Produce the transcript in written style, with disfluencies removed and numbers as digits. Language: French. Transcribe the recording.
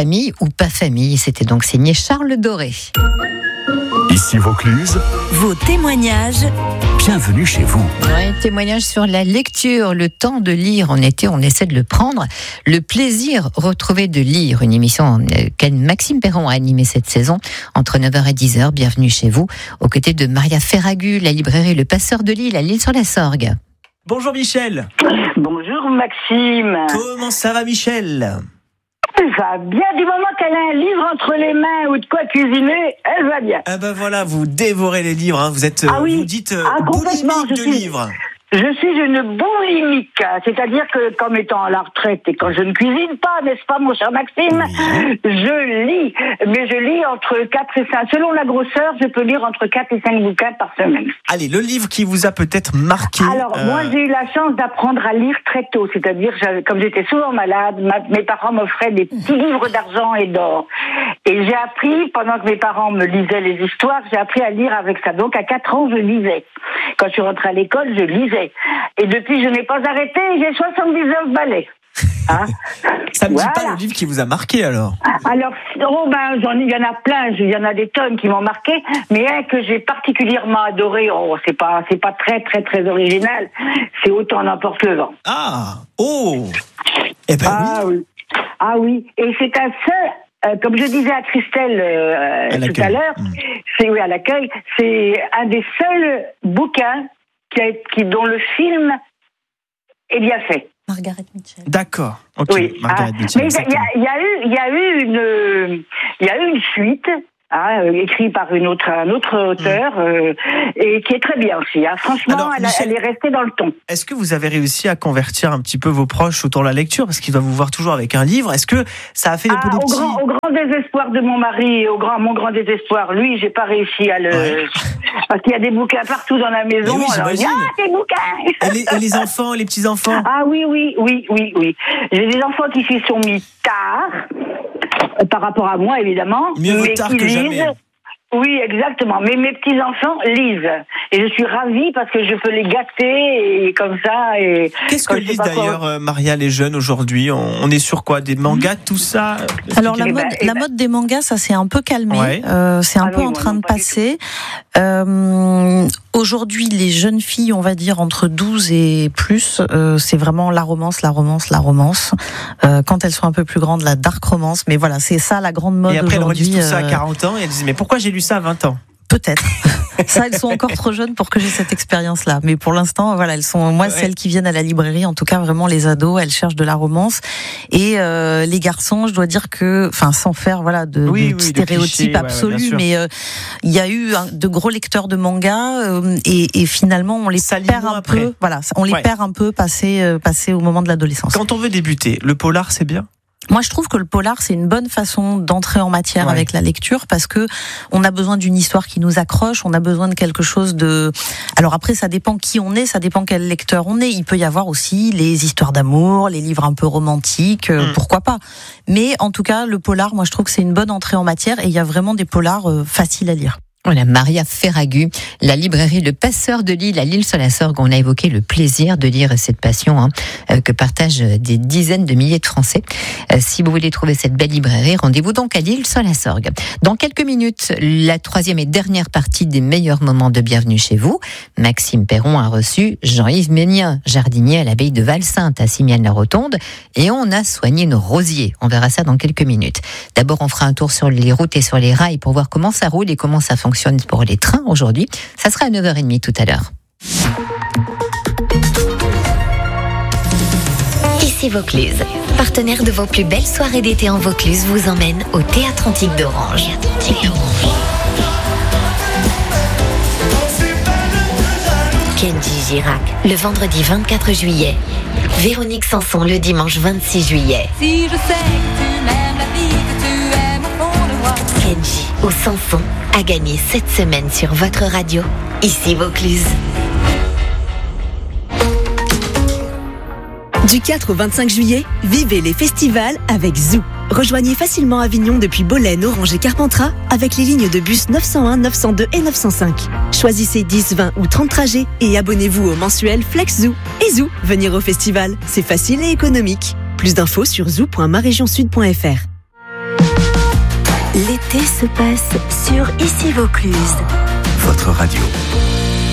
Famille ou pas famille. C'était donc signé Charles Doré. Ici Vaucluse, vos témoignages. Bienvenue chez vous. Ouais, témoignage sur la lecture, le temps de lire en été, on essaie de le prendre. Le plaisir retrouvé de lire, une émission que Maxime Perron a animée cette saison entre 9h et 10h. Bienvenue chez vous, aux côtés de Maria Ferragu, la librairie Le Passeur de Lille à L'Isle-sur-la-Sorgue. Bonjour Michel. Bonjour Maxime. Comment ça va Michel ? Elle va bien, du moment qu'elle a un livre entre les mains ou de quoi cuisiner, elle va bien. Ah ben voilà, vous dévorez les livres, hein. Vous êtes, vous dites complètement, boulimique de livres. Je suis une boulimique, c'est-à-dire que comme étant à la retraite et quand je ne cuisine pas, n'est-ce pas mon cher Maxime, je lis, mais je lis entre 4 et 5, selon la grosseur, je peux lire entre 4 et 5 bouquins par semaine. Allez, le livre qui vous a peut-être marqué. Alors, moi j'ai eu la chance d'apprendre à lire très tôt, c'est-à-dire comme j'étais souvent malade, mes parents m'offraient des petits livres d'argent et d'or. Et j'ai appris, pendant que mes parents me lisaient les histoires, j'ai appris à lire avec ça. Donc à 4 ans, je lisais. Quand je suis rentrée à l'école, je lisais. Et depuis, je n'ai pas arrêté, j'ai 79 balais. Hein? Ça me dit pas le livre qui vous a marqué alors? Alors, il y en a plein, il y en a des tonnes qui m'ont marqué, mais un que j'ai particulièrement adoré, c'est pas très très très original, c'est Autant n'emporte le vent. Ah, oh, eh ben oui. Ah oui, et c'est un seul. Comme je disais à Christelle tout à l'heure, c'est à l'accueil, c'est un des seuls bouquins dont le film est bien fait. Margaret Mitchell. D'accord. Ok. Oui. Margaret Mitchell. Mais il y a eu une suite. Écrit par un autre auteur, et qui est très bien aussi. Franchement, alors, elle est restée dans le ton. Est-ce que vous avez réussi à convertir un petit peu vos proches autour de la lecture, parce qu'ils doivent vous voir toujours avec un livre? Est-ce que ça a fait des petits... Au grand désespoir de mon mari, et mon grand désespoir, lui, j'ai pas réussi à le... Ouais. Parce qu'il y a des bouquins partout dans la maison. Oui, alors, des bouquins. Et les enfants, les petits-enfants? Ah oui. J'ai des enfants qui s'y sont mis tard, par rapport à moi, évidemment. Mieux vaut tard que jamais. Oui, exactement. Mais mes petits-enfants lisent. Et je suis ravie parce que je peux les gâter et comme ça. Et qu'est-ce que lisent d'ailleurs, Maria, les jeunes aujourd'hui? On est sur quoi? Des mangas, tout ça? Alors la mode des mangas, ça s'est un peu calmé. Ouais. C'est un peu en train de passer. Aujourd'hui, les jeunes filles, on va dire entre 12 et plus, c'est vraiment la romance. Quand elles sont un peu plus grandes, la dark romance. Mais voilà, c'est ça la grande mode aujourd'hui. Et après, elles relisent tout ça à 40 ans et elles disent mais pourquoi j'ai lu ça à 20 ans? Peut-être. Ça, elles sont encore trop jeunes pour que j'ai cette expérience-là. Mais pour l'instant, voilà, elles sont, celles qui viennent à la librairie, en tout cas, vraiment les ados, elles cherchent de la romance. Et les garçons, je dois dire que, sans faire, de stéréotypes absolus, mais il y a eu de gros lecteurs de manga et finalement, on les perd un peu. Voilà, on les perd un peu passé au moment de l'adolescence. Quand on veut débuter, le polar, c'est bien? Moi, je trouve que le polar, c'est une bonne façon d'entrer en matière avec la lecture parce que on a besoin d'une histoire qui nous accroche, on a besoin de quelque chose de... Alors après, ça dépend qui on est, ça dépend quel lecteur on est. Il peut y avoir aussi les histoires d'amour, les livres un peu romantiques, pourquoi pas. Mais en tout cas, le polar, moi, je trouve que c'est une bonne entrée en matière et il y a vraiment des polars faciles à lire. Voilà, Maria Ferragu, la librairie Le Passeur de Lille à L'Isle-sur-la-Sorgue. On a évoqué le plaisir de lire cette passion que partagent des dizaines de milliers de Français. Si vous voulez trouver cette belle librairie, rendez-vous donc à L'Isle-sur-la-Sorgue. Dans quelques minutes, la 3e et dernière partie des meilleurs moments de Bienvenue chez vous. Maxime Perron a reçu Jean-Yves Ménien, jardinier à l'abbaye de Val-Sainte à Simiane-la-Rotonde, et on a soigné nos rosiers. On verra ça dans quelques minutes. D'abord, on fera un tour sur les routes et sur les rails pour voir comment ça roule et comment ça fonctionne pour les trains aujourd'hui. Ça sera à 9h30 tout à l'heure. Ici Vaucluse, partenaire de vos plus belles soirées d'été en Vaucluse, vous emmène au Théâtre Antique d'Orange. Kenji Girac, le vendredi 24 juillet. Véronique Sanson, le dimanche 26 juillet. Si je sais que tu m'aimes, la vie que tu aimes au fond de moi. Kenji, au Sanson, a gagné cette semaine sur votre radio, ici Vaucluse. Du 4 au 25 juillet, vivez les festivals avec Zoo. Rejoignez facilement Avignon depuis Bolène, Orange et Carpentras avec les lignes de bus 901, 902 et 905. Choisissez 10, 20 ou 30 trajets et abonnez-vous au mensuel Flex Zoo. Et Zoo, venir au festival, c'est facile et économique. Plus d'infos sur zoo.maregionsud.fr. L'été se passe sur Ici Vaucluse. Votre radio.